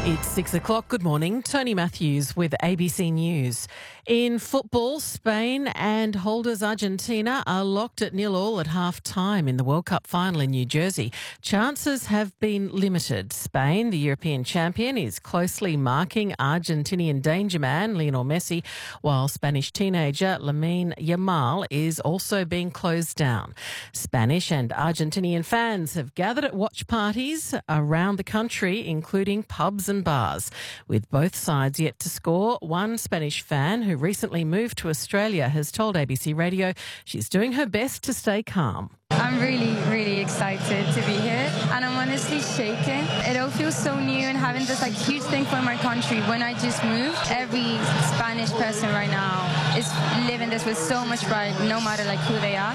It's 6 o'clock. Good morning. Tony Matthews with ABC News. In football, Spain and holders Argentina are locked at 0-0 at half-time in the World Cup final in New Jersey. Chances have been limited. Spain, the European champion, is closely marking Argentinian danger man Lionel Messi, while Spanish teenager Lamine Yamal is also being closed down. Spanish and Argentinian fans have gathered at watch parties around the country, including pubs and bars. With both sides yet to score, one Spanish fan who recently moved to Australia has told ABC Radio she's doing her best to stay calm. I'm really excited to be here, and I'm honestly shaking. It all feels so new, and having this huge thing for my country when I just moved. Every Spanish person right now is living this with so much pride, no matter who they are.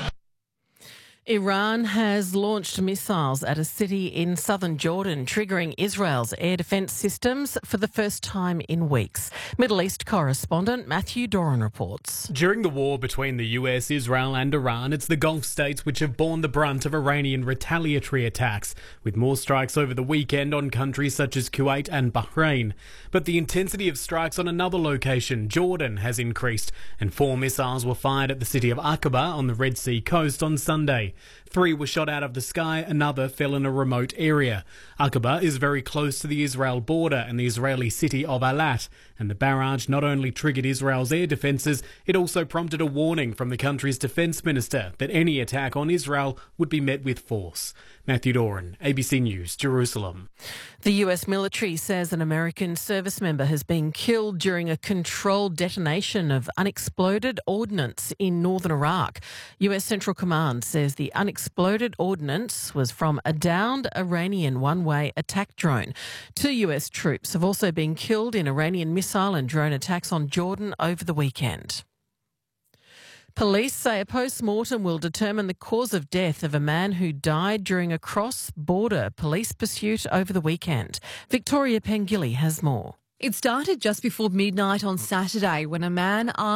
Iran has launched missiles at a city in southern Jordan, triggering Israel's air defence systems for the first time in weeks. Middle East correspondent Matthew Doran reports. During the war between the US, Israel and Iran, it's the Gulf states which have borne the brunt of Iranian retaliatory attacks, with more strikes over the weekend on countries such as Kuwait and Bahrain. But the intensity of strikes on another location, Jordan, has increased, and 4 missiles were fired at the city of Aqaba on the Red Sea coast on Sunday. 3 were shot out of the sky, another fell in a remote area. Aqaba is very close to the Israel border and the Israeli city of Eilat, and the barrage not only triggered Israel's air defences, it also prompted a warning from the country's defence minister that any attack on Israel would be met with force. Matthew Doran, ABC News, Jerusalem. The US military says an American service member has been killed during a controlled detonation of unexploded ordnance in northern Iraq. US Central Command says the unexploded ordnance was from a downed Iranian one-way attack drone. 2 US troops have also been killed in Iranian missile and drone attacks on Jordan over the weekend. Police say a post-mortem will determine the cause of death of a man who died during a cross-border police pursuit over the weekend. Victoria Pengilly has more. It started just before midnight on Saturday when a man